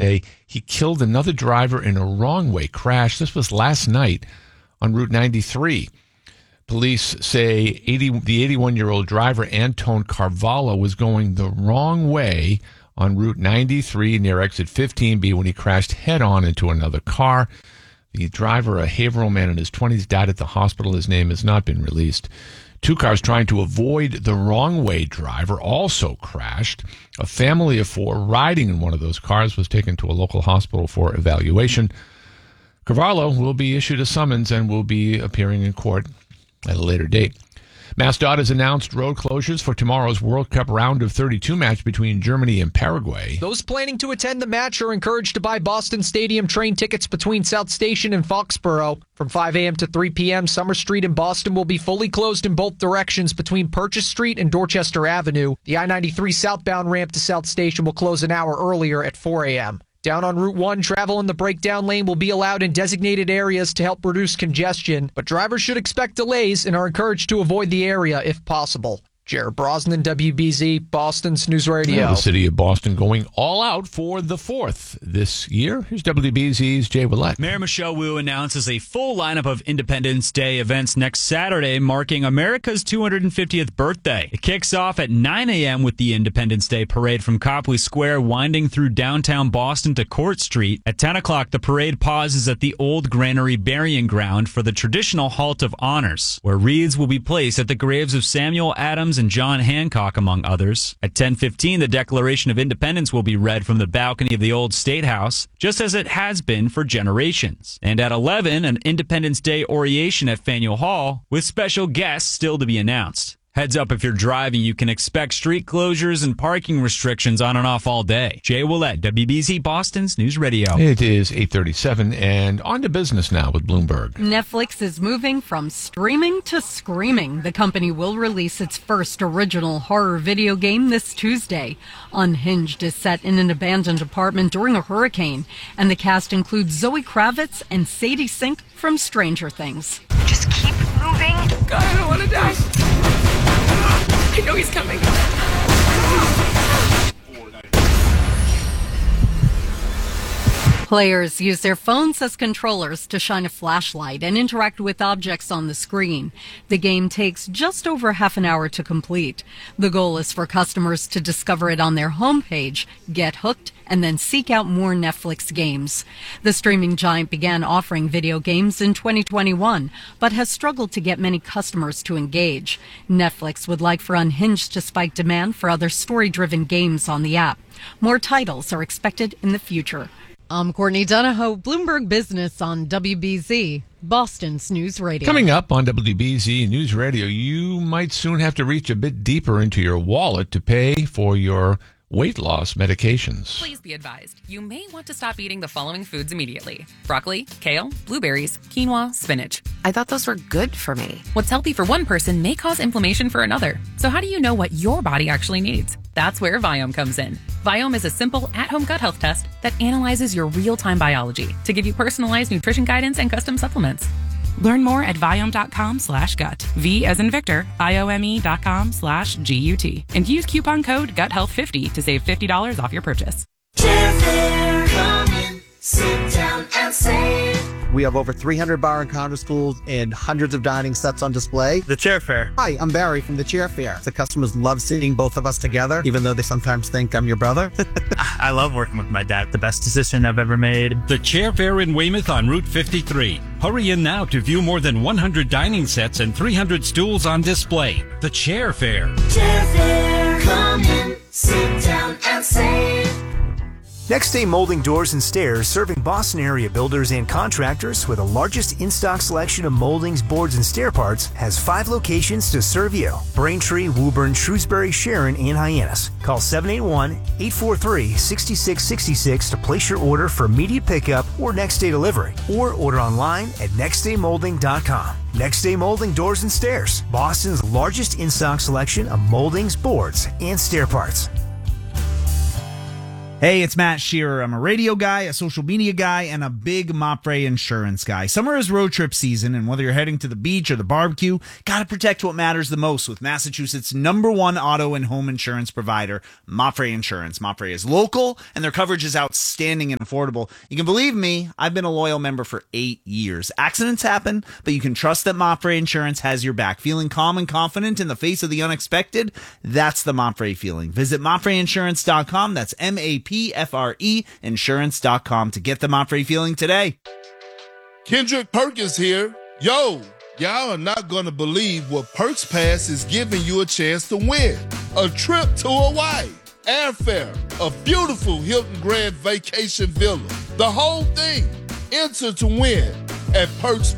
say he killed another driver in a wrong-way crash. This was last night on Route 93. Police say the 81-year-old driver, Anton Carvalho, was going the wrong way on Route 93 near exit 15B when he crashed head-on into another car. The driver, a Haverhill man in his 20s, died at the hospital. His name has not been released. Two cars trying to avoid the wrong-way driver also crashed. A family of four riding in one of those cars was taken to a local hospital for evaluation. Carvalho will be issued a summons and will be appearing in court at a later date. MassDOT has announced road closures for tomorrow's World Cup round of 32 match between Germany and Paraguay. Those planning to attend the match are encouraged to buy Boston Stadium train tickets between South Station and Foxborough. From 5 a.m. to 3 p.m., Summer Street in Boston will be fully closed in both directions between Purchase Street and Dorchester Avenue. The I-93 southbound ramp to South Station will close an hour earlier at 4 a.m. Down on Route 1, travel in the breakdown lane will be allowed in designated areas to help reduce congestion, but drivers should expect delays and are encouraged to avoid the area if possible. Jared Brosnan, WBZ, Boston's News Radio. The city of Boston going all out for the 4th this year. Here's WBZ's Jay Willett. Mayor Michelle Wu announces a full lineup of Independence Day events next Saturday, marking America's 250th birthday. It kicks off at 9 a.m. with the Independence Day Parade from Copley Square, winding through downtown Boston to Court Street. At 10 o'clock, the parade pauses at the Old Granary Burying Ground for the traditional Halt of Honors, where wreaths will be placed at the graves of Samuel Adams and John Hancock, among others. At 10:15, the Declaration of Independence will be read from the balcony of the old State House, just as it has been for generations. And at 11, an Independence Day oration at Faneuil Hall, with special guests still to be announced. Heads up, if you're driving, you can expect street closures and parking restrictions on and off all day. Jay Willett, WBZ Boston's News Radio. It is 8:37, and on to business now with Bloomberg. Netflix is moving from streaming to screaming. The company will release its first original horror video game this Tuesday. Unhinged is set in an abandoned apartment during a hurricane, and the cast includes Zoe Kravitz and Sadie Sink from Stranger Things. Just keep moving. God, I don't want to die. I know he's coming. Players use their phones as controllers to shine a flashlight and interact with objects on the screen. The game takes just over half an hour to complete. The goal is for customers to discover it on their homepage, get hooked, and then seek out more Netflix games. The streaming giant began offering video games in 2021, but has struggled to get many customers to engage. Netflix would like for Unhinged to spike demand for other story-driven games on the app. More titles are expected in the future. I'm Courtney Donahoe, Bloomberg Business on WBZ, Boston's News Radio. Coming up on WBZ News Radio, you might soon have to reach a bit deeper into your wallet to pay for your weight loss medications. Please be advised, you may want to stop eating the following foods immediately: broccoli, kale, blueberries, quinoa, spinach. I thought those were good for me. What's healthy for one person may cause inflammation for another. So how do you know what your body actually needs? That's where Viome comes in. Viome is a simple at-home gut health test that analyzes your real-time biology to give you personalized nutrition guidance and custom supplements. Learn more at Viome.com/gut. V as in Victor, IOME.com/GUT. And use coupon code GUTHEALTH50 to save $50 off your purchase. Chairfair, come in, sit down and save. We have over 300 bar and counter stools and hundreds of dining sets on display. The Chair Fair. Hi, I'm Barry from the Chair Fair. The customers love seeing both of us together, even though they sometimes think I'm your brother. I love working with my dad. The best decision I've ever made. The Chair Fair in Weymouth on Route 53. Hurry in now to view more than 100 dining sets and 300 stools on display. The Chair Fair. Chair Fair, come in, sit down and save. Next Day Molding Doors and Stairs, serving Boston area builders and contractors with the largest in-stock selection of moldings, boards, and stair parts, has 5 locations to serve you: Braintree, Woburn, Shrewsbury, Sharon, and Hyannis. Call 781-843-6666 to place your order for immediate pickup or next day delivery, or order online at nextdaymolding.com. Next Day Molding Doors and Stairs, Boston's largest in-stock selection of moldings, boards, and stair parts. Hey, it's Matt Shearer. I'm a radio guy, a social media guy, and a big Mopre insurance guy. Summer is road trip season, and whether you're heading to the beach or the barbecue, gotta protect what matters the most with Massachusetts' #1 auto and home insurance provider, Mopre Insurance. Mopre is local, and their coverage is outstanding and affordable. You can believe me, I've been a loyal member for 8 years. Accidents happen, but you can trust that Mopre Insurance has your back. Feeling calm and confident in the face of the unexpected? That's the Mopre feeling. Visit MopreInsurance.com. That's MAPFRE insurance.com to get the Mopre feeling today. Kendrick Perkins here. Yo, y'all are not going to believe what Perks Pass is giving you a chance to win. A trip to Hawaii, airfare, a beautiful Hilton Grand Vacation Villa. The whole thing. Enter to win at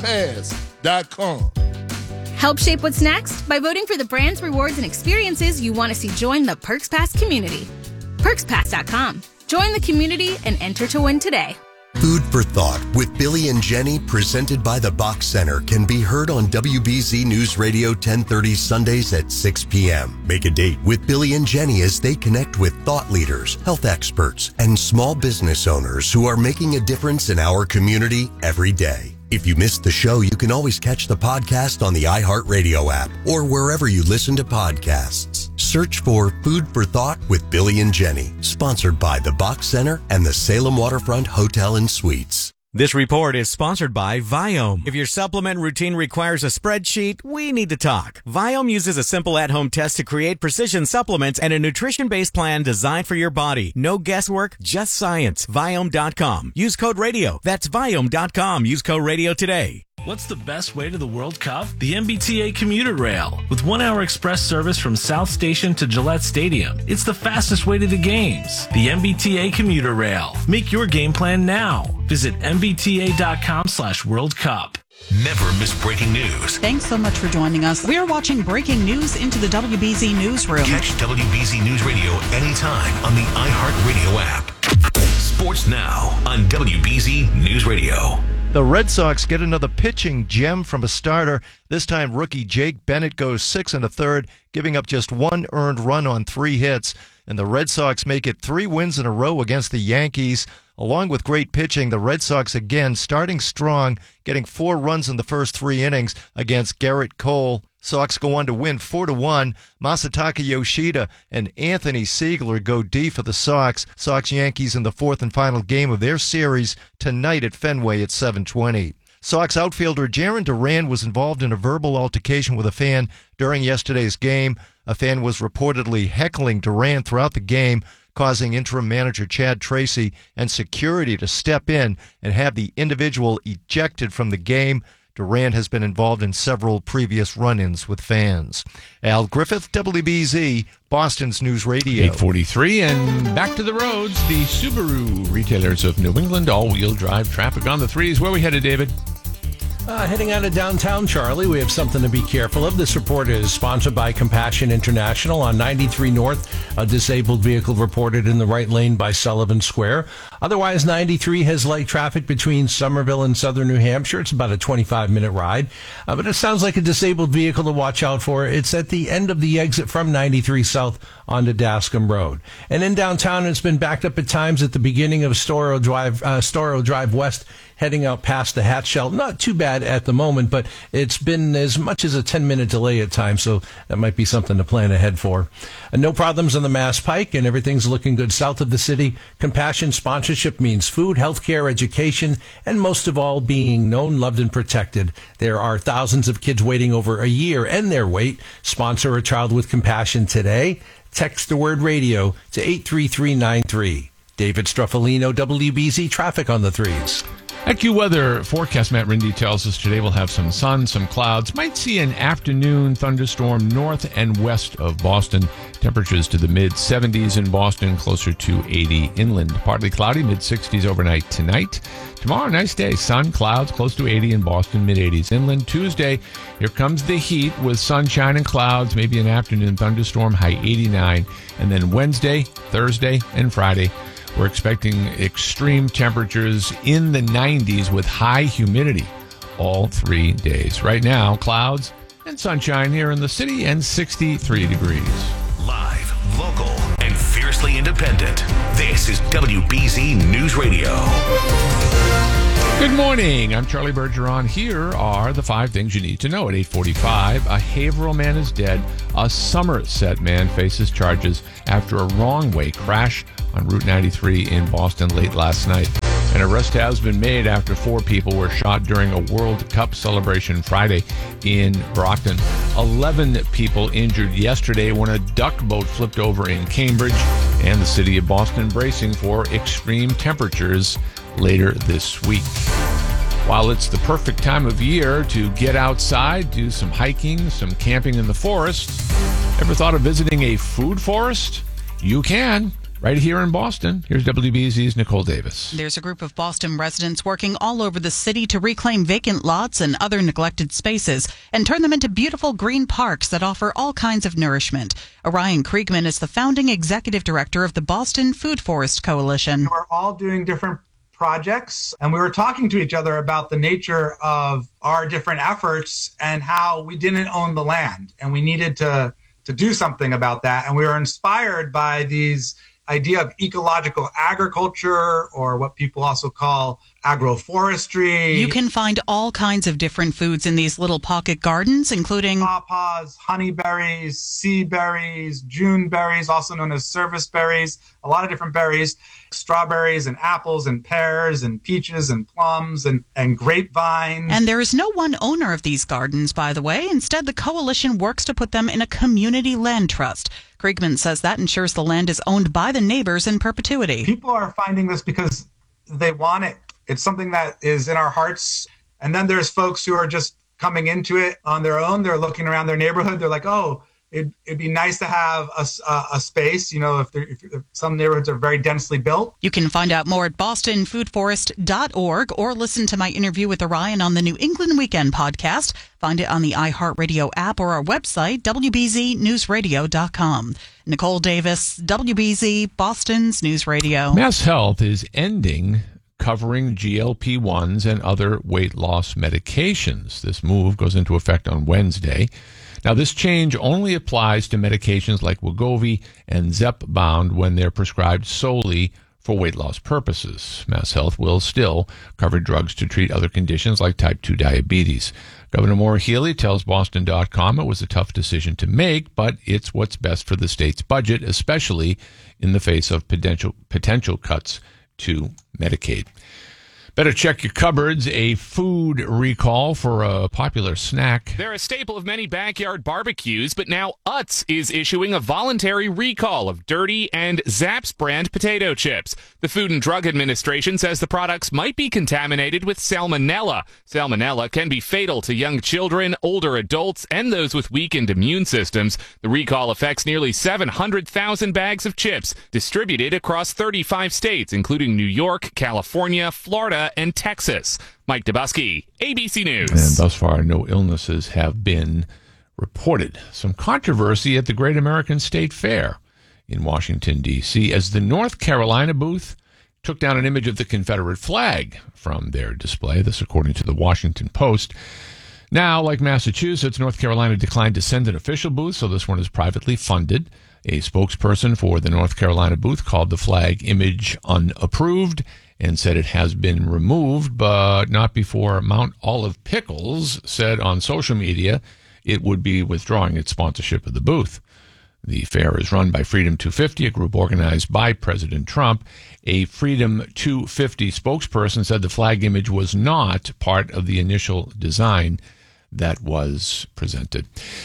PerksPass.com. Help shape what's next by voting for the brands, rewards, and experiences you want to see join the Perks Pass community. PerksPass.com. Join the community and enter to win today. Food for Thought with Billy and Jenny, presented by the Bach Center, can be heard on WBZ News Radio 1030 Sundays at 6 p.m. Make a date with Billy and Jenny as they connect with thought leaders, health experts, and small business owners who are making a difference in our community every day. If you missed the show, you can always catch the podcast on the iHeartRadio app or wherever you listen to podcasts. Search for Food for Thought with Billy and Jenny, sponsored by the Bach Center and the Salem Waterfront Hotel and Suites. This report is sponsored by Viome. If your supplement routine requires a spreadsheet, we need to talk. Viome uses a simple at-home test to create precision supplements and a nutrition-based plan designed for your body. No guesswork, just science. Viome.com. Use code RADIO. That's Viome.com. Use code RADIO today. What's the best way to the World Cup? The MBTA commuter rail. With 1-hour express service from South Station to Gillette Stadium. It's the fastest way to the games. The MBTA commuter rail. Make your game plan now. Visit mbta.com/World Cup. Never miss breaking news. Thanks so much for joining us. We're watching breaking news into the WBZ Newsroom. Catch WBZ News Radio anytime on the iHeartRadio app. Sports now on WBZ News Radio. The Red Sox get another pitching gem from a starter. This time, rookie Jake Bennett goes 6 1/3, giving up just 1 earned run on 3 hits. And the Red Sox make it 3 wins in a row against the Yankees. Along with great pitching, the Red Sox again starting strong, getting 4 runs in the first 3 innings against Garrett Cole. Sox go on to win 4-1. Masataka Yoshida and Anthony Siegler go D for the Sox. Sox-Yankees in the 4th and final game of their series tonight at Fenway at 7:20. Sox outfielder Jarren Duran was involved in a verbal altercation with a fan during yesterday's game. A fan was reportedly heckling Duran throughout the game, causing interim manager Chad Tracy and security to step in and have the individual ejected from the game. Duran has been involved in several previous run-ins with fans. Al Griffith, WBZ, Boston's News Radio. 8:43 and back to the roads. The Subaru retailers of New England, all-wheel drive traffic on the 3s. Where we headed, David? Heading out of downtown, Charlie, we have something to be careful of. This report is sponsored by Compassion International. On 93 North, a disabled vehicle reported in the right lane by Sullivan Square. Otherwise, 93 has light traffic between Somerville and southern New Hampshire. It's about a 25-minute ride. But it sounds like a disabled vehicle to watch out for. It's at the end of the exit from 93 South onto Dascombe Road. And in downtown, it's been backed up at times at the beginning of Storrow Drive West, heading out past the Hatchell. Not too bad at the moment, but it's been as much as a 10-minute delay at times, so that might be something to plan ahead for. And no problems on the Mass Pike, and everything's looking good south of the city. Compassion sponsorship means food, healthcare, education, and most of all, being known, loved, and protected. There are thousands of kids waiting over a year and their wait. Sponsor a child with compassion today. Text the word radio to 83393. David Struffolino, WBZ Traffic on the 3s. AccuWeather forecast Matt Rindy tells us today we'll have some sun, some clouds. Might see an afternoon thunderstorm north and west of Boston. Temperatures to the mid-70s in Boston, closer to 80 inland. Partly cloudy, mid-60s overnight tonight. Tomorrow, nice day. Sun, clouds, close to 80 in Boston, mid-80s inland. Tuesday, here comes the heat with sunshine and clouds, maybe an afternoon thunderstorm, high 89. And then Wednesday, Thursday, and Friday, we're expecting extreme temperatures in the 90s with high humidity all 3 days. Right now, clouds and sunshine here in the city and 63 degrees. Live, local, and fierce Mostly independent. This is WBZ News Radio. Good morning. I'm Charlie Bergeron. Here are the 5 things you need to know at 8:45. A Haverhill man is dead. A Somerset man faces charges after a wrong-way crash on Route 93 in Boston late last night. An arrest has been made after 4 people were shot during a World Cup celebration Friday in Brockton. 11 people injured yesterday when a duck boat flipped over in Cambridge, and the city of Boston bracing for extreme temperatures later this week. While it's the perfect time of year to get outside, do some hiking, some camping in the forest, ever thought of visiting a food forest? You can. Right here in Boston. Here's WBZ's Nicole Davis. There's a group of Boston residents working all over the city to reclaim vacant lots and other neglected spaces and turn them into beautiful green parks that offer all kinds of nourishment. Orion Kriegman is the founding executive director of the Boston Food Forest Coalition. We're all doing different projects, and we were talking to each other about the nature of our different efforts and how we didn't own the land, and we needed to do something about that. And we were inspired by these idea of ecological agriculture, or what people also call agroforestry. You can find all kinds of different foods in these little pocket gardens, including pawpaws, honeyberries, sea berries, June berries, also known as service berries, a lot of different berries, strawberries and apples and pears and peaches and plums and grapevines. And there is no one owner of these gardens, by the way. Instead, the coalition works to put them in a community land trust. Kriegman says that ensures the land is owned by the neighbors in perpetuity. People are finding this because they want it. It's something that is in our hearts. And then there's folks who are just coming into it on their own. They're looking around their neighborhood. They're like, oh, it'd be nice to have a space, if some neighborhoods are very densely built. You can find out more at bostonfoodforest.org or listen to my interview with Orion on the New England Weekend podcast. Find it on the iHeartRadio app or our website, WBZNewsRadio.com. Nicole Davis, WBZ, Boston's News Radio. Mass Health is ending covering GLP-1s and other weight loss medications. This move goes into effect on Wednesday. Now, this change only applies to medications like Wegovy and Zepbound when they're prescribed solely for weight loss purposes. Mass Health will still cover drugs to treat other conditions like type 2 diabetes. Governor Maura Healey tells Boston.com it was a tough decision to make, but it's what's best for the state's budget, especially in the face of potential cuts to Medicaid. Better check your cupboards. A food recall for a popular snack. They're a staple of many backyard barbecues, but now Utz is issuing a voluntary recall of Dirty and Zapp's brand potato chips. The Food and Drug Administration says the products might be contaminated with salmonella. Salmonella can be fatal to young children, older adults, and those with weakened immune systems. The recall affects nearly 700,000 bags of chips distributed across 35 states, including New York, California, Florida, and Texas. Mike Dubusky, ABC News. And thus far, no illnesses have been reported. Some controversy at the Great American State Fair in Washington, D.C., as the North Carolina booth took down an image of the Confederate flag from their display. This according to the Washington Post. Now, like Massachusetts, North Carolina declined to send an official booth, so this one is privately funded. A spokesperson for the North Carolina booth called the flag image unapproved and said it has been removed, but not before Mount Olive Pickles said on social media it would be withdrawing its sponsorship of the booth. The fair is run by Freedom 250, a group organized by President Trump. A Freedom 250 spokesperson said the flag image was not part of the initial design that was presented.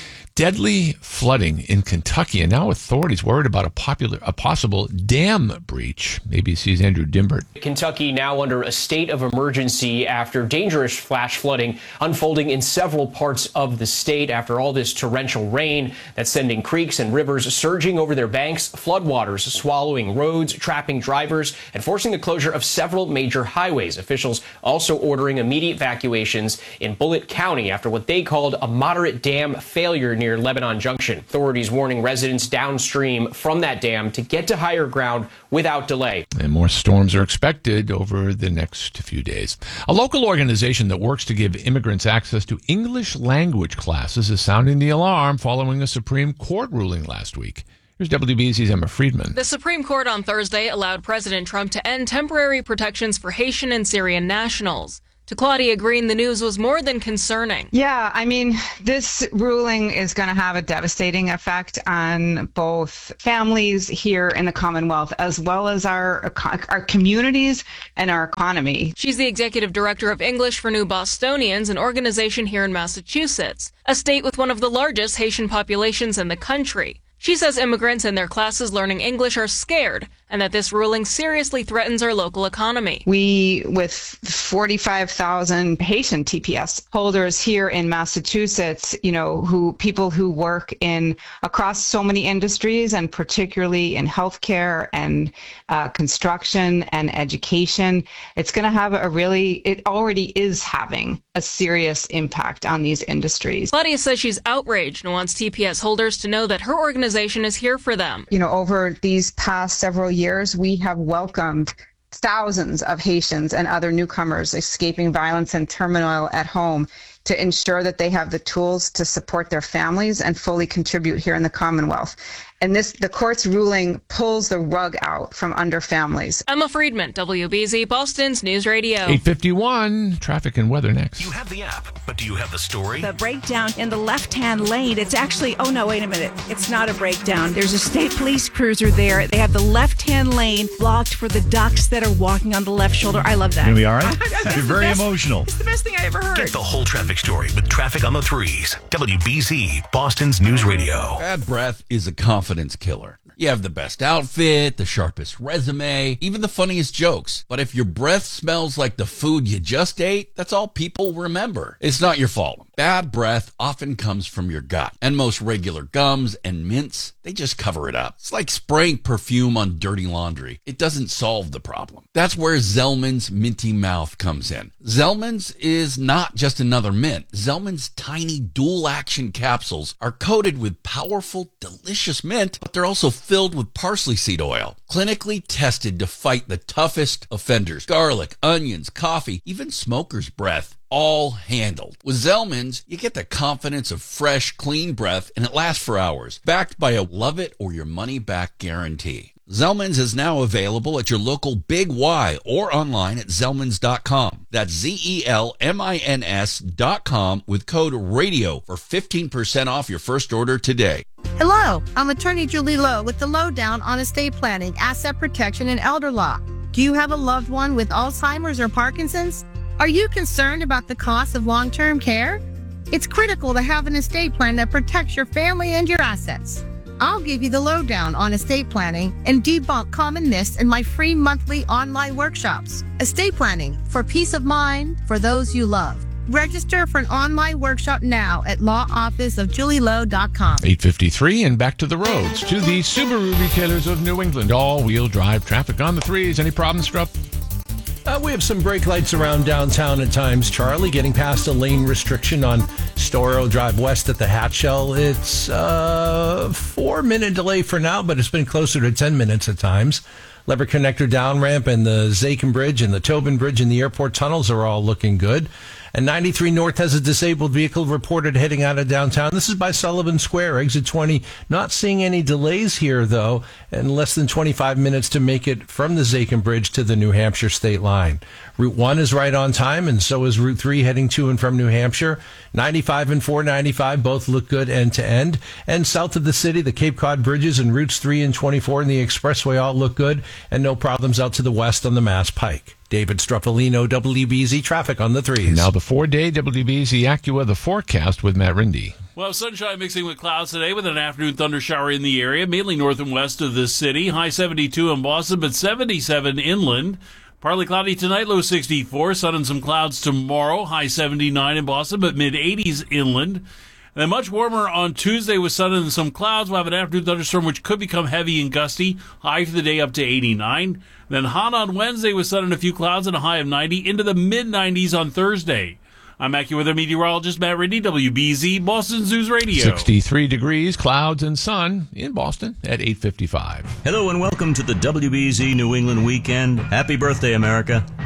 Deadly flooding in Kentucky, and now authorities worried about a possible dam breach. ABC's Andrew Dimbert. Kentucky now under a state of emergency after dangerous flash flooding unfolding in several parts of the state after all this torrential rain that's sending creeks and rivers surging over their banks, floodwaters swallowing roads, trapping drivers, and forcing the closure of several major highways. Officials also ordering immediate evacuations in Bullitt County after what they called a moderate dam failure near Lebanon Junction. Authorities warning residents downstream from that dam to get to higher ground without delay. And more storms are expected over the next few days. A local organization that works to give immigrants access to English language classes is sounding the alarm following a Supreme Court ruling last week. Here's WBZ's Emma Friedman. The Supreme Court on Thursday allowed President Trump to end temporary protections for Haitian and Syrian nationals. To Claudia Green, the news was more than concerning. Yeah, I mean, this ruling is going to have a devastating effect on both families here in the Commonwealth as well as our communities and our economy. She's the executive director of English for New Bostonians, an organization here in Massachusetts, a state with one of the largest Haitian populations in the country. She says immigrants in their classes learning English are scared and that this ruling seriously threatens our local economy. We, with 45,000 Haitian TPS holders here in Massachusetts, people who work across so many industries and particularly in healthcare and construction and education, it's going to have it already is having a serious impact on these industries. Claudia says she's outraged and wants TPS holders to know that her organization is here for them. Over these past several years, we have welcomed thousands of Haitians and other newcomers escaping violence and turmoil at home to ensure that they have the tools to support their families and fully contribute here in the Commonwealth. And the court's ruling pulls the rug out from under families. Emma Friedman, WBZ, Boston's News Radio. 8:51, traffic and weather next. You have the app, but do you have the story? The breakdown in the left-hand lane, it's actually, oh no, wait a minute. It's not a breakdown. There's a state police cruiser there. They have the left-hand lane blocked for the ducks that are walking on the left shoulder. I love that. Gonna be all right? You're very emotional. It's the best thing I ever heard. Get the whole traffic story with Traffic on the Threes. WBZ, Boston's News Radio. Bad breath is a confidence killer. You have the best outfit, the sharpest resume, even the funniest jokes. But if your breath smells like the food you just ate, that's all people remember. It's not your fault. Bad breath often comes from your gut. And most regular gums and mints, they just cover it up. It's like spraying perfume on dirty laundry. It doesn't solve the problem. That's where Zellman's Minty Mouth comes in. Zellman's is not just another mint. Zellman's tiny dual-action capsules are coated with powerful, delicious mint, but they're also filled with parsley seed oil, clinically tested to fight the toughest offenders. Garlic, onions, coffee, even smoker's breath, all handled. With Zellman's, you get the confidence of fresh, clean breath, and it lasts for hours, backed by a love it or your money back guarantee. Zellman's is now available at your local Big Y or online at Zellmans.com. That's ZELMINS.com with code RADIO for 15% off your first order today. Hello, I'm attorney Julie Lowe with the Lowdown on Estate Planning, Asset Protection, and Elder Law. Do you have a loved one with Alzheimer's or Parkinson's? Are you concerned about the cost of long-term care? It's critical to have an estate plan that protects your family and your assets. I'll give you the lowdown on estate planning and debunk common myths in my free monthly online workshops. Estate planning for peace of mind for those you love. Register for an online workshop now at lawofficeofjulielowe.com. 8:53 and back to the roads to the Subaru retailers of New England. All-wheel drive traffic on the threes. Any problems, Strupp? We have some brake lights around downtown at times, Charlie, getting past a lane restriction on Storrow Drive West at the Hatchell. It's a 4-minute delay for now, but it's been closer to 10 minutes at times. Lever Connector down ramp and the Zakin Bridge and the Tobin Bridge and the airport tunnels are all looking good. And 93 North has a disabled vehicle reported heading out of downtown. This is by Sullivan Square, exit 20. Not seeing any delays here, though, and less than 25 minutes to make it from the Zakin Bridge to the New Hampshire state line. Route 1 is right on time, and so is Route 3 heading to and from New Hampshire. 95 and 495 both look good end to end. And south of the city, the Cape Cod bridges and Routes 3 and 24 and the expressway all look good, and no problems out to the west on the Mass Pike. David Struffolino, WBZ Traffic on the threes. And now the 4-day WBZ Acura, the forecast with Matt Rindy. Well, sunshine mixing with clouds today with an afternoon thunder shower in the area, mainly north and west of the city. High 72 in Boston, but 77 inland. Partly cloudy tonight, low 64. Sun and some clouds tomorrow. High 79 in Boston, but mid-80s inland. And then much warmer on Tuesday with sun and some clouds. We'll have an afternoon thunderstorm which could become heavy and gusty. High for the day up to 89. Then hot on Wednesday with sun and a few clouds and a high of 90 into the mid-90s on Thursday. I'm AccuWeather meteorologist Matt Rindy, WBZ, Boston's News Radio. 63 degrees, clouds and sun in Boston at 8:55. Hello and welcome to the WBZ New England weekend. Happy birthday, America.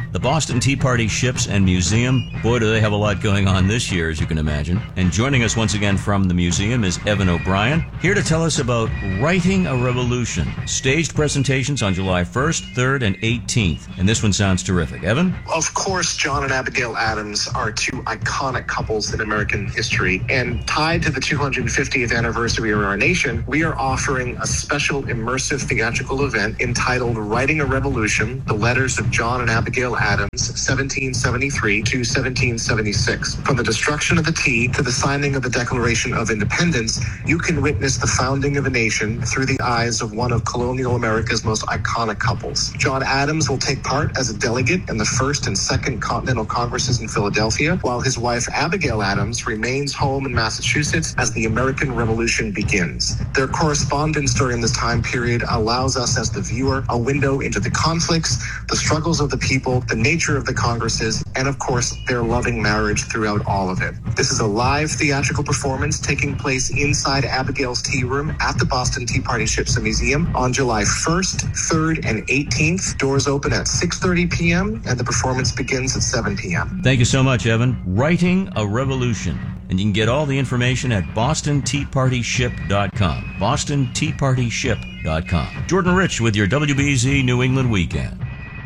The Boston Tea Party Ships and Museum. Boy, do they have a lot going on this year, as you can imagine. And joining us once again from the museum is Evan O'Brien, here to tell us about Writing a Revolution. Staged presentations on July 1st, 3rd, and 18th. And this one sounds terrific. Evan? Of course, John and Abigail Adams are two iconic couples in American history. And tied to the 250th anniversary of our nation, we are offering a special immersive theatrical event entitled Writing a Revolution, The Letters of John and Abigail Adams, 1773 to 1776. From the destruction of the tea to the signing of the Declaration of Independence, you can witness the founding of a nation through the eyes of one of colonial America's most iconic couples. John Adams will take part as a delegate in the First and Second Continental Congresses in Philadelphia, while his wife Abigail Adams remains home in Massachusetts as the American Revolution begins. Their correspondence during this time period allows us as the viewer a window into the conflicts, the struggles of the people, the nature of the Congresses, and of course, their loving marriage throughout all of it. This is a live theatrical performance taking place inside Abigail's Tea Room at the Boston Tea Party Ships and Museum on July 1st, 3rd, and 18th. Doors open at 6:30 p.m. and the performance begins at 7 p.m. Thank you so much, Evan. Writing a Revolution. And you can get all the information at BostonTeaPartyShip.com. BostonTeaPartyShip.com. Jordan Rich with your WBZ New England Weekend.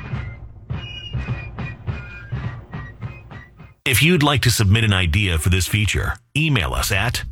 If you'd like to submit an idea for this feature, email us at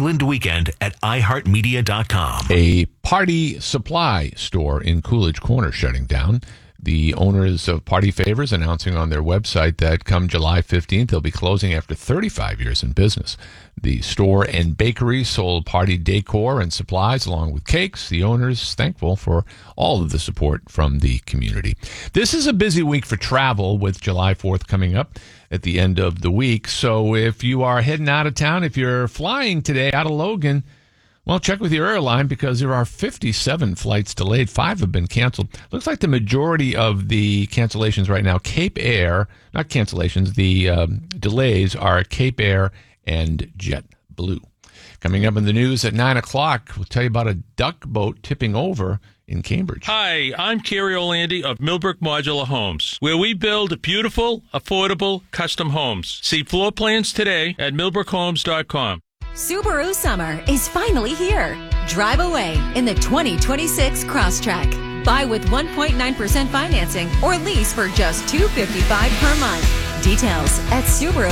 newenglandweekend@iheartmedia.com. A party supply store in Coolidge Corner shutting down. The owners of Party Favors announcing on their website that come July 15th, they'll be closing after 35 years in business. The store and bakery sold party decor and supplies along with cakes. The owners thankful for all of the support from the community. This is a busy week for travel with July 4th coming up at the end of the week. So if you are heading out of town, if you're flying today out of Logan, well, check with your airline because there are 57 flights delayed. 5 have been canceled. Looks like the majority of the cancellations right now, Cape Air, not cancellations, the delays are Cape Air and JetBlue. Coming up in the news at 9 o'clock, we'll tell you about a duck boat tipping over in Cambridge. Hi, I'm Kerry Orlandi of Millbrook Modular Homes, where we build beautiful, affordable, custom homes. See floor plans today at millbrookhomes.com. Subaru summer is finally here. Drive away in the 2026 Crosstrek. Buy with 1.9% financing or lease for just $255 per month. Details at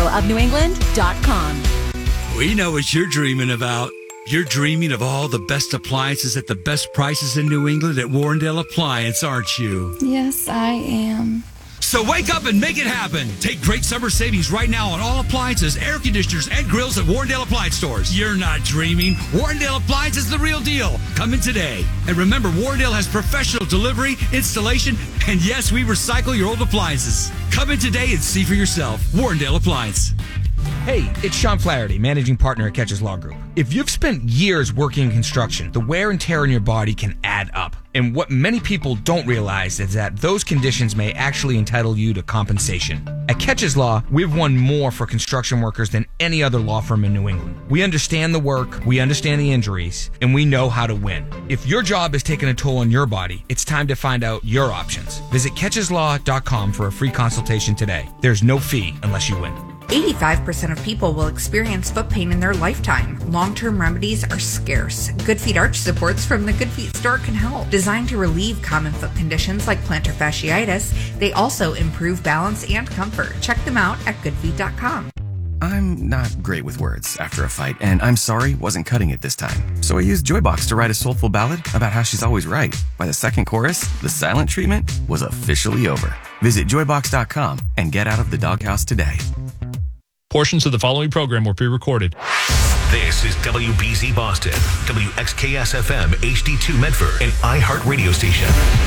SubaruofNewEngland.com. We know what you're dreaming about. You're dreaming of all the best appliances at the best prices in New England at Warrendale Appliance, aren't you? Yes, I am. So wake up and make it happen. Take great summer savings right now on all appliances, air conditioners, and grills at Warrendale Appliance Stores. You're not dreaming. Warrendale Appliance is the real deal. Come in today. And remember, Warrendale has professional delivery, installation, and yes, we recycle your old appliances. Come in today and see for yourself. Warrendale Appliance. Hey, it's Sean Flaherty, managing partner at Catches Law Group. If you've spent years working in construction, the wear and tear on your body can add up. And what many people don't realize is that those conditions may actually entitle you to compensation. At Catches Law, we've won more for construction workers than any other law firm in New England. We understand the work, we understand the injuries, and we know how to win. If your job is taking a toll on your body, it's time to find out your options. Visit catcheslaw.com for a free consultation today. There's no fee unless you win. 85% of people will experience foot pain in their lifetime. Long-term remedies are scarce. Good Feet Arch Supports from the Good Feet store can help. Designed to relieve common foot conditions like plantar fasciitis, they also improve balance and comfort. Check them out at goodfeet.com. I'm not great with words after a fight, and I'm sorry wasn't cutting it this time. So I used Joybox to write a soulful ballad about how she's always right. By the second chorus, the silent treatment was officially over. Visit joybox.com and get out of the doghouse today. Portions of the following program were pre-recorded. This is WBZ Boston, WXKS-FM HD2 Medford, an iHeart radio station.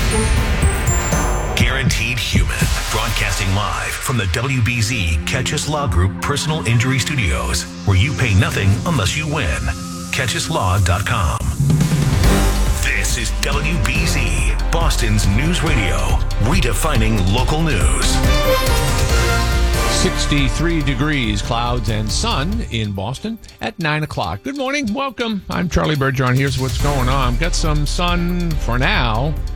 Guaranteed Human, broadcasting live from the WBZ Catches Law Group Personal Injury Studios, where you pay nothing unless you win. CatchesLaw.com. This is WBZ, Boston's news radio, redefining local news. 63 degrees, clouds and sun in Boston at 9 o'clock. Good morning. Welcome. I'm Charlie Bergeron. Here's what's going on. Got some sun for now.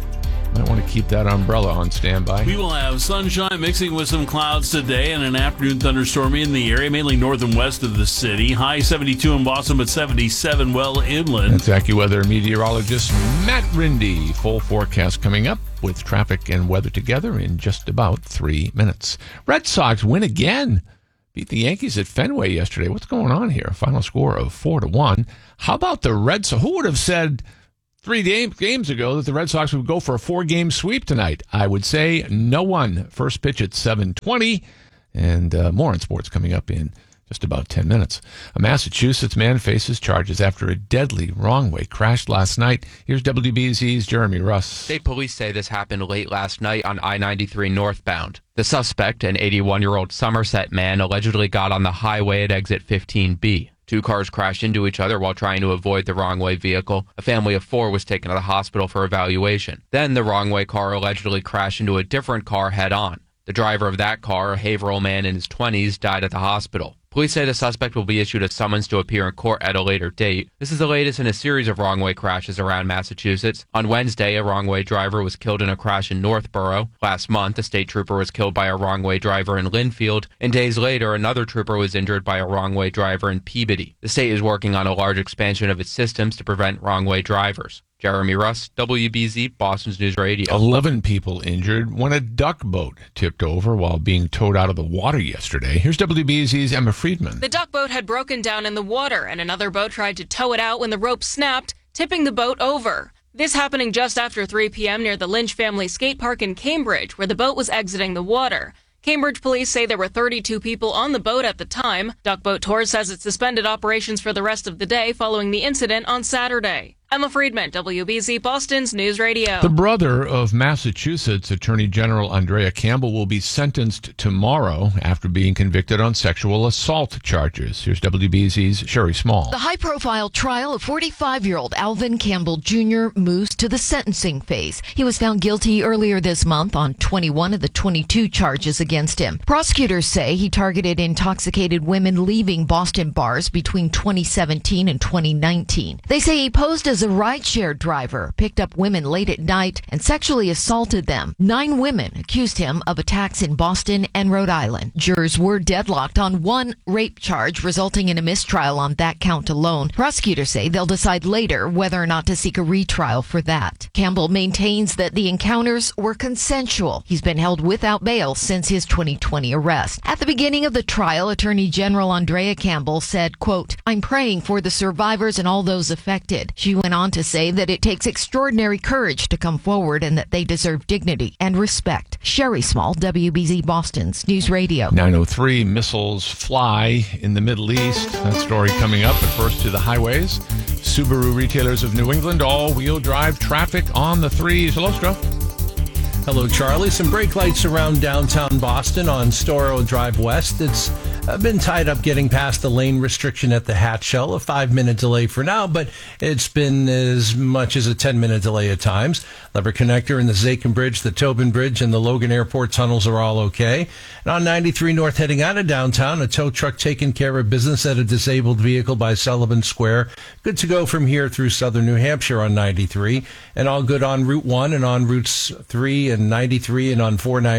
Might want to keep that umbrella on standby. We will have sunshine mixing with some clouds today and an afternoon thunderstormy in the area, mainly north and west of the city. High 72 in Boston, but 77 well inland. That's AccuWeather meteorologist Matt Rindy. Full forecast coming up with traffic and weather together in just about 3 minutes. Red Sox win again. Beat the Yankees at Fenway yesterday. What's going on here? Final score of 4-1. How about the Red Sox? Who would have said 3 games ago that the Red Sox would go for a 4-game sweep tonight? I would say no one. First pitch at 7:20, and more on sports coming up in just about 10 minutes. A Massachusetts man faces charges after a deadly wrong-way crash last night. Here's WBZ's Jeremy Russ. State police say this happened late last night on I-93 northbound. The suspect, an 81-year-old Somerset man, allegedly got on the highway at exit 15B. 2 cars crashed into each other while trying to avoid the wrong-way vehicle. A family of 4 was taken to the hospital for evaluation. Then the wrong-way car allegedly crashed into a different car head-on. The driver of that car, a Haverhill man in his 20s, died at the hospital. Police say the suspect will be issued a summons to appear in court at a later date. This is the latest in a series of wrong-way crashes around Massachusetts. On Wednesday, a wrong-way driver was killed in a crash in Northborough. Last month, a state trooper was killed by a wrong-way driver in Linfield. And days later, another trooper was injured by a wrong-way driver in Peabody. The state is working on a large expansion of its systems to prevent wrong-way drivers. Jeremy Russ, WBZ, Boston's News Radio. 11 people injured when a duck boat tipped over while being towed out of the water yesterday. Here's WBZ's Emma Friedman. The duck boat had broken down in the water, and another boat tried to tow it out when the rope snapped, tipping the boat over. This happening just after 3 p.m. near the Lynch Family Skate Park in Cambridge, where the boat was exiting the water. Cambridge police say there were 32 people on the boat at the time. Duck Boat Tours says it suspended operations for the rest of the day following the incident on Saturday. Emma Friedman, WBZ Boston's News Radio. The brother of Massachusetts Attorney General Andrea Campbell will be sentenced tomorrow after being convicted on sexual assault charges. Here's WBZ's Sherry Small. The high-profile trial of 45-year-old Alvin Campbell Jr. moves to the sentencing phase. He was found guilty earlier this month on 21 of the 22 charges against him. Prosecutors say he targeted intoxicated women leaving Boston bars between 2017 and 2019. They say he posed as a rideshare driver, picked up women late at night, and sexually assaulted them. 9 women accused him of attacks in Boston and Rhode Island. Jurors were deadlocked on 1 rape charge, resulting in a mistrial on that count alone. Prosecutors say they'll decide later whether or not to seek a retrial for that. Campbell maintains that the encounters were consensual. He's been held without bail since his 2020 arrest. At the beginning of the trial, Attorney General Andrea Campbell said, quote, "I'm praying for the survivors and all those affected." She went on to say that it takes extraordinary courage to come forward and that they deserve dignity and respect. Sherry Small, WBZ Boston's News Radio. 9:03, missiles fly in the Middle East. That story coming up, but first to the highways. Subaru retailers of New England, all-wheel drive traffic on the 3s. Hello, Stroh. Hello, Charlie. Some brake lights around downtown Boston on Storrow Drive West. It's been tied up getting past the lane restriction at the Hatchell. A 5-minute delay for now, but it's been as much as a 10-minute delay at times. Lever Connector and the Zakin Bridge, the Tobin Bridge, and the Logan Airport tunnels are all okay. And on 93 North heading out of downtown, a tow truck taking care of business at a disabled vehicle by Sullivan Square. Good to go from here through southern New Hampshire on 93. And all good on Route 1 and on Routes 3 and 93 and on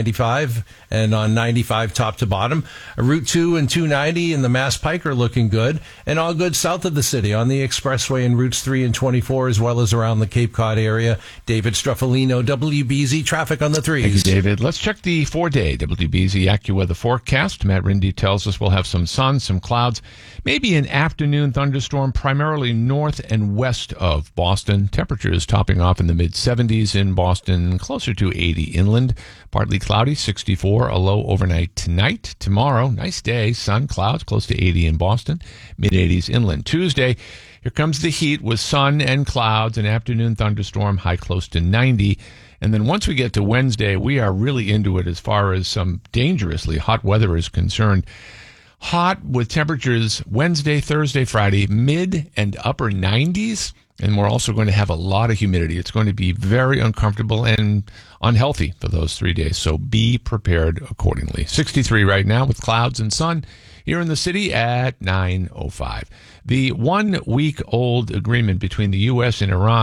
495 and on 95 top to bottom. Route 2 and 290 and the Mass Pike are looking good. And all good south of the city on the expressway and Routes 3 and 24 as well as around the Cape Cod area. David Struffolino, WBZ traffic on the 3s. Thank you, David. Let's check the 4-day WBZ AccuWeather forecast. Matt Rindy tells us we'll have some sun, some clouds, maybe an afternoon thunderstorm primarily north and west of Boston. Temperatures topping off in the mid-70s in Boston, closer to 80 inland. Partly cloudy, 64, a low overnight tonight. Tomorrow, nice day, sun, clouds, close to 80 in Boston, mid-80s inland. Tuesday, here comes the heat with sun and clouds, an afternoon thunderstorm, high close to 90. And then once we get to Wednesday, we are really into it as far as some dangerously hot weather is concerned. Hot with temperatures Wednesday, Thursday, Friday, mid and upper 90s. And we're also going to have a lot of humidity. It's going to be very uncomfortable and unhealthy for those 3 days. So be prepared accordingly. 63 right now with clouds and sun here in the city at 9:05. The 1-week-old agreement between the U.S. and Iran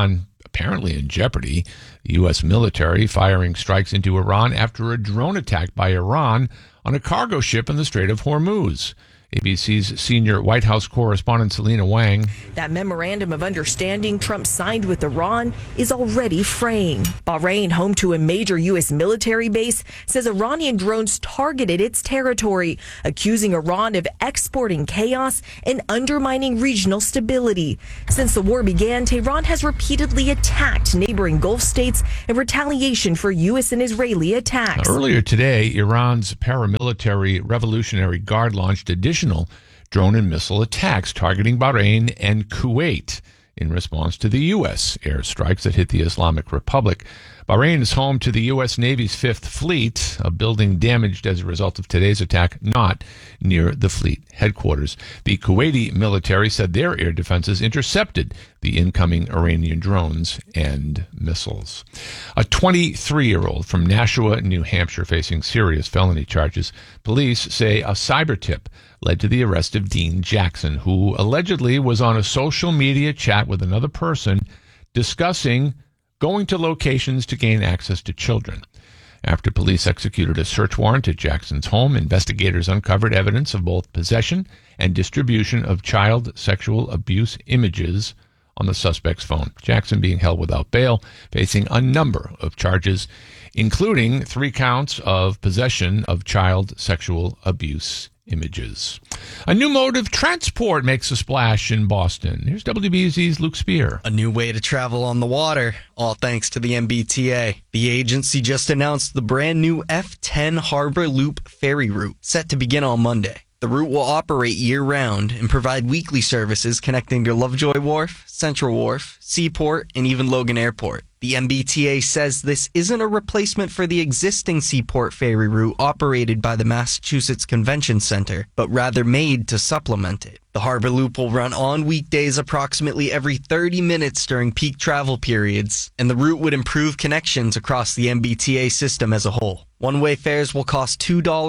apparently in jeopardy. The U.S. military firing strikes into Iran after a drone attack by Iran on a cargo ship in the Strait of Hormuz. ABC's senior White House correspondent Selena Wang. That memorandum of understanding Trump signed with Iran is already fraying. Bahrain, home to a major U.S. military base, says Iranian drones targeted its territory, accusing Iran of exporting chaos and undermining regional stability. Since the war began, Tehran has repeatedly attacked neighboring Gulf states in retaliation for U.S. and Israeli attacks. Earlier today, Iran's paramilitary Revolutionary Guard launched additional drone and missile attacks targeting Bahrain and Kuwait in response to the U.S. airstrikes that hit the Islamic Republic. Bahrain is home to the U.S. Navy's Fifth Fleet, a building damaged as a result of today's attack, not near the fleet headquarters. The Kuwaiti military said their air defenses intercepted the incoming Iranian drones and missiles. A 23-year-old from Nashua, New Hampshire, facing serious felony charges. Police say a cyber tip led to the arrest of Dean Jackson, who allegedly was on a social media chat with another person discussing going to locations to gain access to children. After police executed a search warrant at Jackson's home, investigators uncovered evidence of both possession and distribution of child sexual abuse images on the suspect's phone. Jackson being held without bail, facing a number of charges, including 3 counts of possession of child sexual abuse images. A new mode of transport makes a splash in Boston. Here's WBZ's Luke Spear. A new way to travel on the water, all thanks to the MBTA. The agency just announced the brand new F10 Harbor Loop ferry route, set to begin on Monday. The route will operate year-round and provide weekly services connecting to Lovejoy Wharf, Central Wharf, Seaport, and even Logan Airport. The MBTA says this isn't a replacement for the existing Seaport ferry route operated by the Massachusetts Convention Center, but rather made to supplement it. The Harbor Loop will run on weekdays approximately every 30 minutes during peak travel periods, and the route would improve connections across the MBTA system as a whole. One-way fares will cost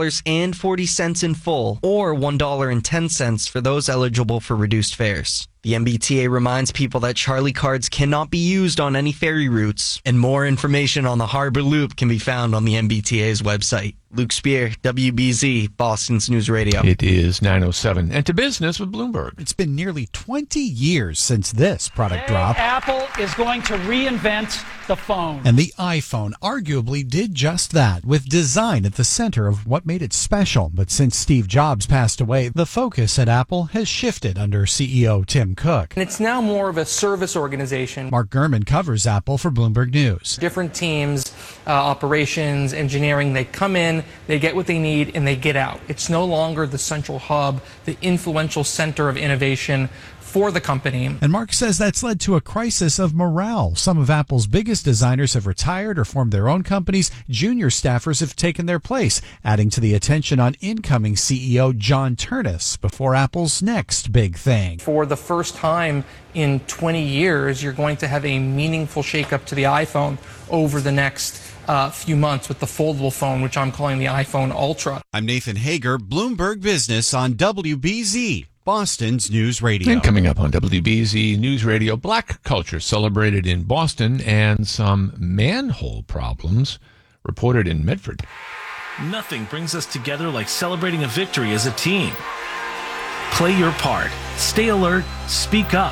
$2.40 in full, or $1.10 for those eligible for reduced fares. The MBTA reminds people that Charlie cards cannot be used on any ferry routes, and more information on the Harbor Loop can be found on the MBTA's website. Luke Spear, WBZ, Boston's News Radio. It is 9:07. And to business with Bloomberg. It's been nearly 20 years since this product dropped. Apple is going to reinvent the phone. And the iPhone arguably did just that, with design at the center of what made it special. But since Steve Jobs passed away, the focus at Apple has shifted under CEO Tim Cook. And it's now more of a service organization. Mark Gurman covers Apple for Bloomberg News. Different teams, operations, engineering, they come in, they get what they need, and they get out. It's no longer the central hub, the influential center of innovation for the company. And Mark says that's led to a crisis of morale. Some of Apple's biggest designers have retired or formed their own companies. Junior staffers have taken their place, adding to the attention on incoming CEO John Ternus before Apple's next big thing. For the first time in 20 years, you're going to have a meaningful shakeup to the iPhone over the next few months with the foldable phone, which I'm calling the iPhone Ultra. I'm Nathan Hager, Bloomberg Business on WBZ, Boston's News Radio. And coming up on WBZ News Radio, black culture celebrated in Boston and some manhole problems reported in Medford. Nothing brings us together like celebrating a victory as a team. Play your part. Stay alert. Speak up.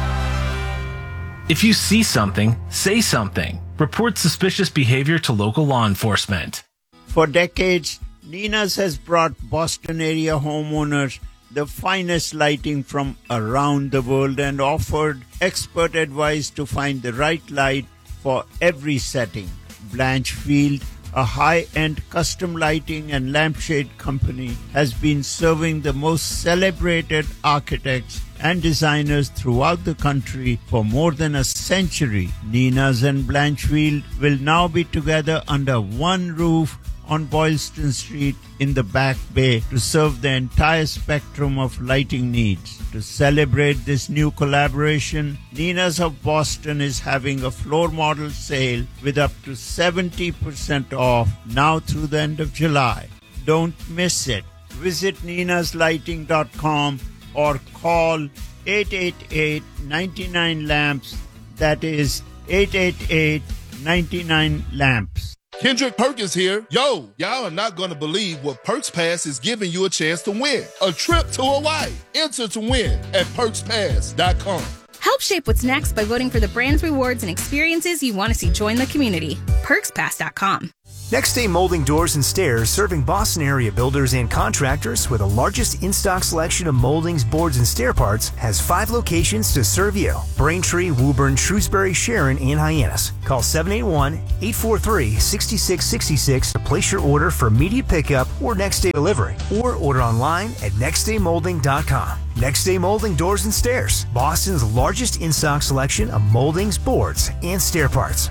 If you see something, say something. Report suspicious behavior to local law enforcement. For decades, Nina's has brought Boston area homeowners the finest lighting from around the world and offered expert advice to find the right light for every setting. Blanchfield, a high-end custom lighting and lampshade company, has been serving the most celebrated architects and designers throughout the country for more than a century. Nina's and Blanchfield will now be together under one roof on Boylston Street in the Back Bay to serve the entire spectrum of lighting needs. To celebrate this new collaboration, Nina's of Boston is having a floor model sale with up to 70% off now through the end of July. Don't miss it. Visit ninaslighting.com or call 888-99-LAMPS. That is 888-99-LAMPS. Kendrick Perkins here. Yo, y'all are not going to believe what Perks Pass is giving you a chance to win. A trip to Hawaii. Enter to win at PerksPass.com. Help shape what's next by voting for the brands, rewards, and experiences you want to see join the community. PerksPass.com. Next Day Molding Doors and Stairs, serving Boston area builders and contractors with the largest in-stock selection of moldings, boards, and stair parts, has 5 locations to serve you. Braintree, Woburn, Shrewsbury, Sharon, and Hyannis. Call 781-843-6666 to place your order for immediate pickup or next day delivery, or order online at nextdaymolding.com. Next Day Molding Doors and Stairs, Boston's largest in-stock selection of moldings, boards, and stair parts.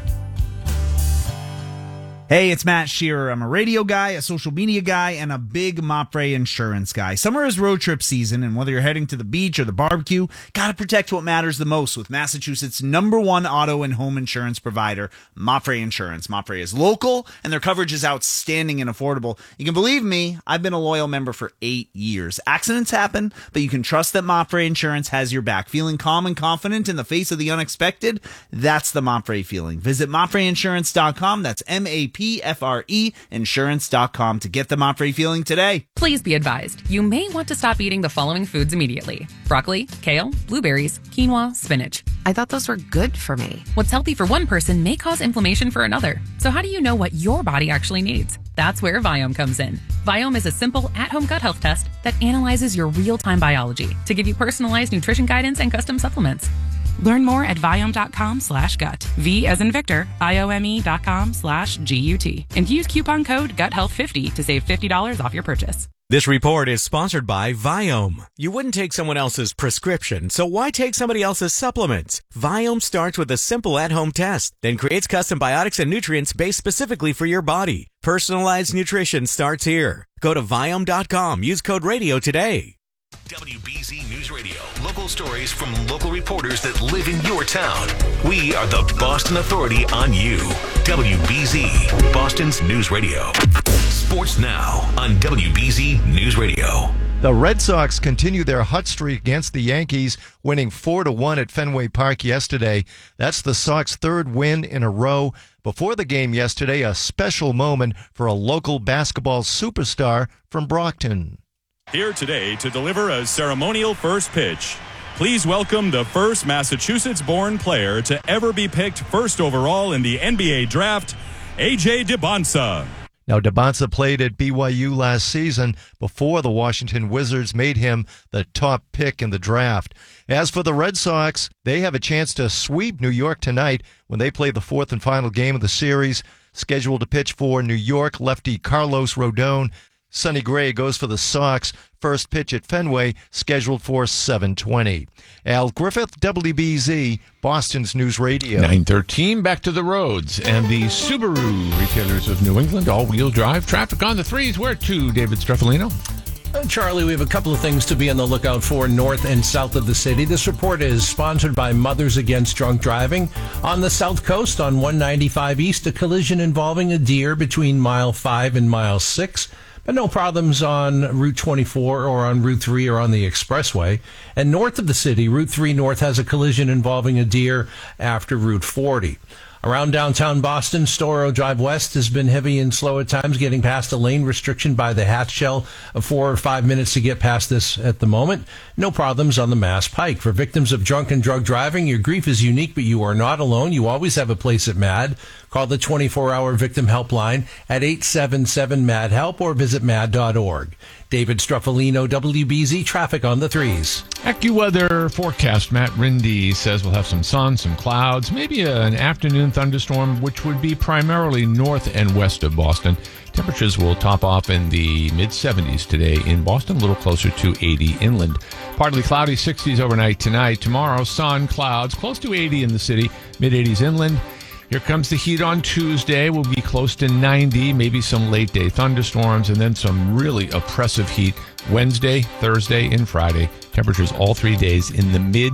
Hey, it's Matt Shearer. I'm a radio guy, a social media guy, and a big Mopre insurance guy. Summer is road trip season, and whether you're heading to the beach or the barbecue, gotta protect what matters the most with Massachusetts' #1 auto and home insurance provider, Mopre Insurance. Mopre is local, and their coverage is outstanding and affordable. You can believe me, I've been a loyal member for 8 years. Accidents happen, but you can trust that Mopre Insurance has your back. Feeling calm and confident in the face of the unexpected? That's the Mopre feeling. Visit MopreInsurance.com. That's MAPFRE insurance.com to get the Mopre feeling today. Please be advised, you may want to stop eating the following foods immediately: broccoli, kale, blueberries, quinoa, spinach. I thought those were good for me. What's healthy for one person may cause inflammation for another. So how do you know what your body actually needs? That's where Viome comes in. Viome is a simple at-home gut health test that analyzes your real-time biology to give you personalized nutrition guidance and custom supplements. Learn more at Viome.com/gut. V as in Victor, IOME.com/GUT. And use coupon code GUTHEALTH50 to save $50 off your purchase. This report is sponsored by Viome. You wouldn't take someone else's prescription, so why take somebody else's supplements? Viome starts with a simple at-home test, then creates custom biotics and nutrients based specifically for your body. Personalized nutrition starts here. Go to Viome.com. Use code RADIO today. WBZ News Radio. Local stories from local reporters that live in your town. We are the Boston Authority on you. WBZ, Boston's News Radio. Sports now on WBZ News Radio. The Red Sox continue their hot streak against the Yankees, winning 4-1 at Fenway Park yesterday. That's the Sox' 3rd win in a row. Before the game yesterday, a special moment for a local basketball superstar from Brockton. Here today to deliver a ceremonial first pitch. Please welcome the first Massachusetts-born player to ever be picked first overall in the NBA draft, A.J. Dybantsa. Now, Dybantsa played at BYU last season before the Washington Wizards made him the top pick in the draft. As for the Red Sox, they have a chance to sweep New York tonight when they play the 4th and final game of the series. Scheduled to pitch for New York lefty Carlos Rodon. Sonny Gray goes for the Sox. First pitch at Fenway, scheduled for 7:20. Al Griffith, WBZ, Boston's News Radio. 9:13, back to the roads. And the Subaru retailers of New England, all-wheel drive, traffic on the threes. Where to, David Streffolino? Charlie, we have a couple of things to be on the lookout for north and south of the city. This report is sponsored by Mothers Against Drunk Driving. On the south coast, on 195 East, a collision involving a deer between mile 5 and mile 6. But no problems on Route 24 or on Route 3 or on the expressway. And north of the city, Route 3 North has a collision involving a deer after Route 40. Around downtown Boston, Storrow Drive West has been heavy and slow at times, getting past a lane restriction by the Hatch Shell of 4 or 5 minutes to get past this at the moment. No problems on the Mass Pike. For victims of drunk and drug driving, your grief is unique, but you are not alone. You always have a place at MAD. Call the 24-hour victim helpline at 877-MAD-HELP or visit mad.org. David Streffolino, WBZ Traffic on the threes. AccuWeather forecast. Matt Rindy says we'll have some sun, some clouds, maybe an afternoon thunderstorm, which would be primarily north and west of Boston. Temperatures will top off in the mid-70s today in Boston, a little closer to 80 inland. Partly cloudy, 60s overnight tonight. Tomorrow, sun, clouds, close to 80 in the city, mid-80s inland. Here comes the heat on Tuesday. We'll be close to 90, maybe some late-day thunderstorms, and then some really oppressive heat Wednesday, Thursday, and Friday. Temperatures all 3 days in the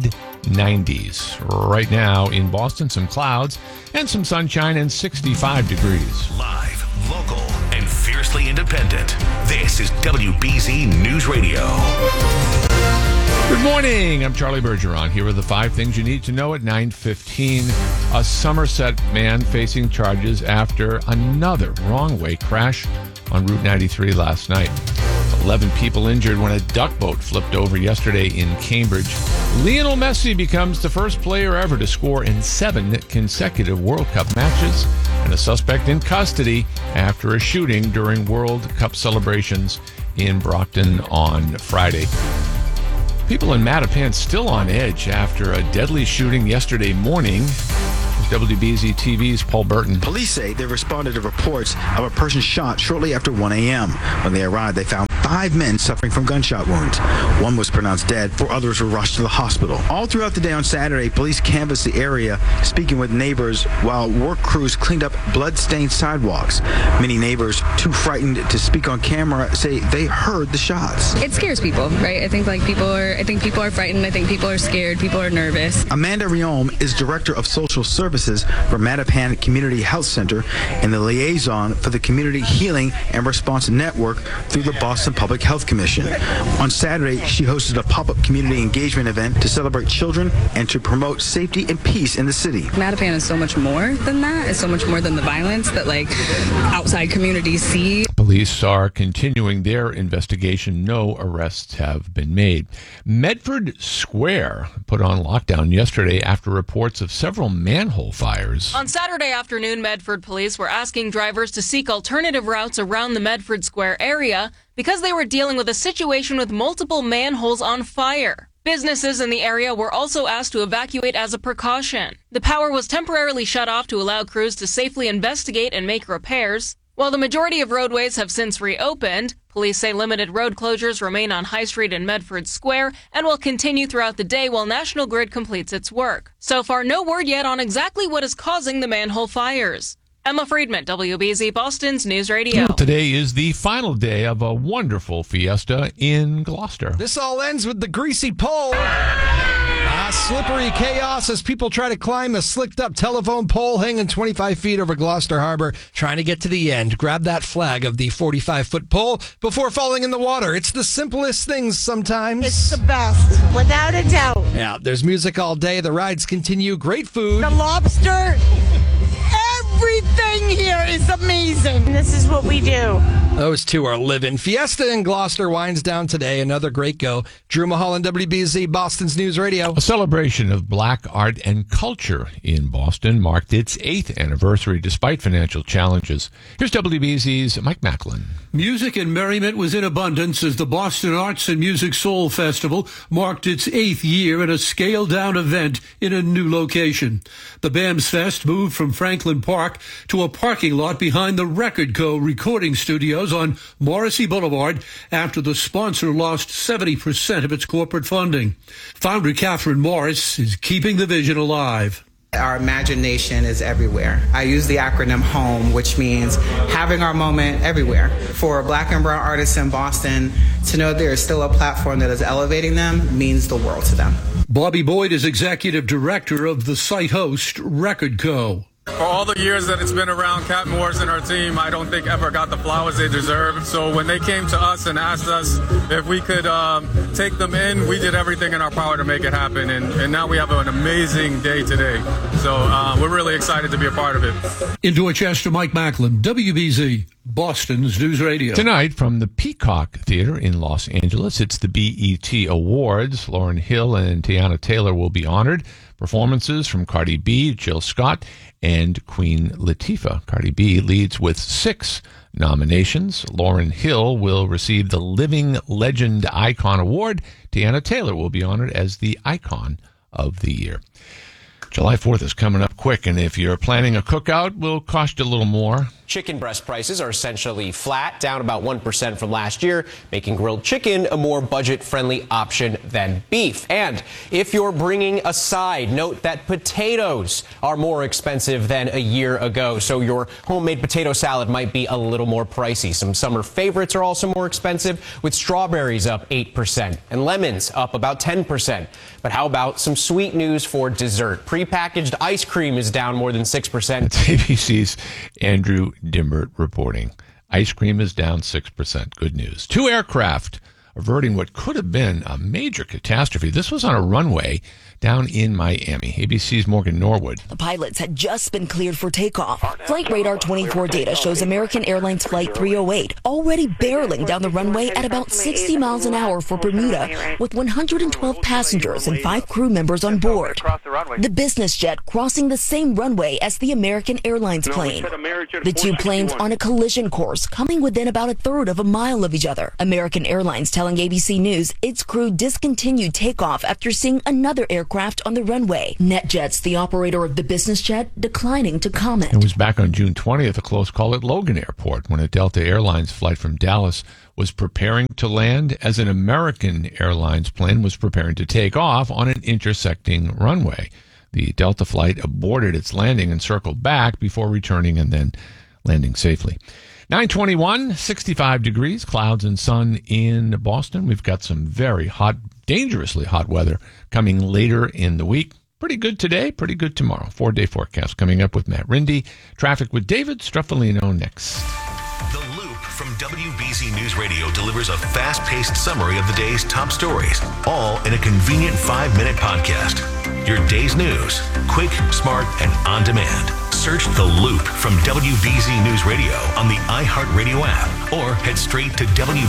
mid-90s. Right now in Boston, some clouds and some sunshine and 65 degrees. Live, local, and fiercely independent. This is WBZ News Radio. Good morning. I'm Charlie Bergeron. Here are the 5 things you need to know at 9:15. A Somerset man facing charges after another wrong-way crash on Route 93 last night. 11 people injured when a duck boat flipped over yesterday in Cambridge. Lionel Messi becomes the first player ever to score in 7 consecutive World Cup matches, and a suspect in custody after a shooting during World Cup celebrations in Brockton on Friday. People in Mattapan still on edge after a deadly shooting yesterday morning. WBZ TV's Paul Burton. Police say they responded to reports of a person shot shortly after 1 a.m. When they arrived, they found 5 men suffering from gunshot wounds. 1 was pronounced dead, 4 others were rushed to the hospital. All throughout the day on Saturday, police canvassed the area, speaking with neighbors while work crews cleaned up blood-stained sidewalks. Many neighbors, too frightened to speak on camera, say they heard the shots. It scares people, right? I think people are frightened. I think people are scared. People are nervous. Amanda Riom is Director of Social Services for Mattapan Community Health Center and the liaison for the Community Healing and Response Network through the Boston Public Health Commission. On Saturday, she hosted a pop-up community engagement event to celebrate children and to promote safety and peace in the city. Mattapan is so much more than that. It's so much more than the violence that outside communities see. Police are continuing their investigation. No arrests have been made. Medford Square put on lockdown yesterday after reports of several manhole fires. On Saturday afternoon, Medford police were asking drivers to seek alternative routes around the Medford Square area because they were dealing with a situation with multiple manholes on fire. Businesses in the area were also asked to evacuate as a precaution. The power was temporarily shut off to allow crews to safely investigate and make repairs. While the majority of roadways have since reopened, police say limited road closures remain on High Street and Medford Square and will continue throughout the day while National Grid completes its work. So far, no word yet on exactly what is causing the manhole fires. Emma Friedman, WBZ Boston's News Radio. Today is the final day of a wonderful fiesta in Gloucester. This all ends with the greasy pole. Slippery chaos as people try to climb a slicked-up telephone pole hanging 25 feet over Gloucester Harbor, trying to get to the end. Grab that flag of the 45-foot pole before falling in the water. It's the simplest things sometimes. It's the best, without a doubt. Yeah, there's music all day. The rides continue. Great food. The lobster, everything here is amazing. This is what we do. Those two are living. Fiesta in Gloucester winds down today. Another great go. Drew Mulholland, WBZ, Boston's News Radio. A celebration of black art and culture in Boston marked its 8th anniversary despite financial challenges. Here's WBZ's Mike Macklin. Music and merriment was in abundance as the Boston Arts and Music Soul Festival marked its 8th year in a scaled-down event in a new location. The BAMS Fest moved from Franklin Park to a parking lot behind the Record Co. recording studios on Morrissey Boulevard after the sponsor lost 70% of its corporate funding. Founder Catherine Morris is keeping the vision alive. Our imagination is everywhere. I use the acronym HOME, which means having our moment everywhere. For Black and brown artists in Boston, to know there is still a platform that is elevating them means the world to them. Bobby Boyd is executive director of the site host Record Co. For all the years that it's been around, Cat Morris and her team, I don't think ever got the flowers they deserve. So when they came to us and asked us if we could take them in, we did everything in our power to make it happen. And now we have an amazing day today. So we're really excited to be a part of it. In Dorchester, Mike Macklin, WBZ, Boston's News Radio. Tonight from the Peacock Theater in Los Angeles, it's the BET Awards. Lauryn Hill and Tiana Taylor will be honored. Performances from Cardi B, Jill Scott, and Queen Latifah. Cardi B leads with 6 nominations. Lauryn Hill will receive the Living Legend Icon Award. Tiana Taylor will be honored as the Icon of the Year. July 4th is coming up quick, and if you're planning a cookout, will cost you a little more. Chicken breast prices are essentially flat, down about 1% from last year, making grilled chicken a more budget-friendly option than beef. And if you're bringing a side, note that potatoes are more expensive than a year ago, so your homemade potato salad might be a little more pricey. Some summer favorites are also more expensive, with strawberries up 8% and lemons up about 10%. But how about some sweet news for dessert? Prepackaged ice cream is down more than 6%. It's ABC's Andrew Dimbert reporting. Ice cream is down 6%. Good news. 2 aircraft averting what could have been a major catastrophe. This was on a runway down in Miami. ABC's Morgan Norwood. The pilots had just been cleared for takeoff. Flight Radar 24 data shows American Airlines Flight 308 already barreling down the runway at about 60 miles an hour for Bermuda, with 112 passengers and 5 crew members on board. The business jet crossing the same runway as the American Airlines plane. The two planes on a collision course, coming within about a third of a mile of each other. American Airlines telling ABC News its crew discontinued takeoff after seeing another aircraft on the runway. NetJets, the operator of the business jet, declining to comment. It was back on June 20th, a close call at Logan Airport when a Delta Airlines flight from Dallas was preparing to land as an American Airlines plane was preparing to take off on an intersecting runway. The Delta flight aborted its landing and circled back before returning and then landing safely. 9:21, 65 degrees, clouds and sun in Boston. We've got some very hot, dangerously hot weather coming later in the week. Pretty good today, pretty good tomorrow. 4-day forecast coming up with Matt Rindy. Traffic with David Streffolino next. The Loop from WBZ News Radio delivers a fast-paced summary of the day's top stories, all in a convenient 5-minute podcast. Your day's news, quick, smart, and on demand. Search The Loop from WBZ News Radio on the iHeartRadio app or head straight to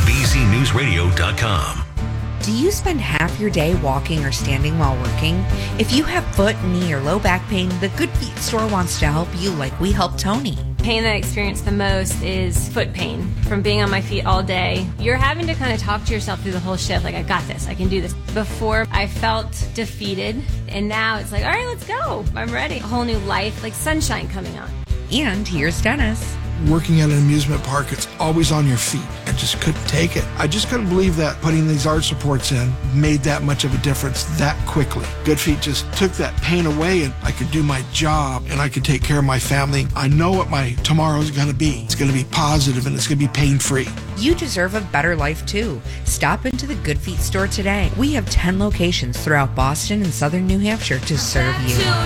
WBZNewsRadio.com. Do you spend half your day walking or standing while working? If you have foot, knee, or low back pain, the Good Feet store wants to help you like we helped Tony. Pain that I experience the most is foot pain from being on my feet all day. You're having to kind of talk to yourself through the whole shift, like, I got this, I can do this. Before, I felt defeated, and now it's like, all right, let's go. I'm ready. A whole new life, like sunshine coming on. And here's Dennis. Working at an amusement park, it's always on your feet. I just couldn't take it. I just couldn't believe that putting these arch supports in made that much of a difference that quickly. Good Feet just took that pain away, and I could do my job and I could take care of my family. I know what my tomorrow is going to be. It's going to be positive and it's going to be pain-free. You deserve a better life too. Stop into the Good Feet store today. We have 10 locations throughout Boston and southern New Hampshire to serve you.